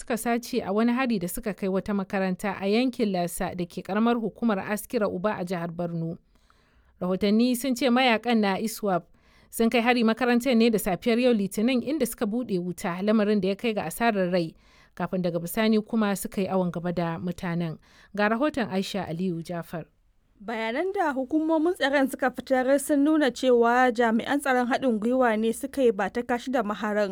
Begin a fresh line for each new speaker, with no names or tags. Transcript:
suka sace a wani hari da suka kai wata makaranta a yankin Lasa da ke karamar hukumar Askira Uba a jihar Borno. Rahotanni sun ce mayakan na ISWAP sun kai hari makarantar ne da safiyar yau Litinin inda suka buɗe wuta, lamarin da ya kai ga asarar rai, kafin daga bisani kuma suka yi awon gaba da mutanen. Ga rahoton Aisha Aliyu Jafar.
Bayanan da hukumomin tsaron suka fitar sun nuna cewa jami'an tsaron haɗin gwiwa ne suka yi ba ta kashi da maharan,